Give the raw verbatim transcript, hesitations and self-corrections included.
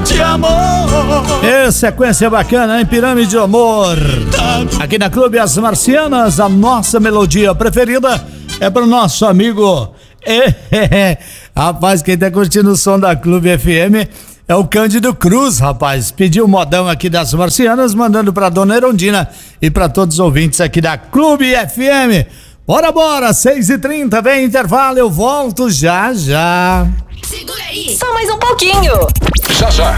de amor. É, sequência bacana, hein? Pirâmide de Amor. Aqui na Clube As Marcianas, a nossa melodia preferida é pro nosso amigo. É, é, é. Rapaz, quem tá curtindo o som da Clube F M é o Cândido Cruz, rapaz. Pediu o modão aqui das Marcianas, mandando pra Dona Erondina e pra todos os ouvintes aqui da Clube F M. Bora, bora, seis e trinta, vem intervalo, eu volto já, já. Segura aí, só mais um pouquinho. Já, já,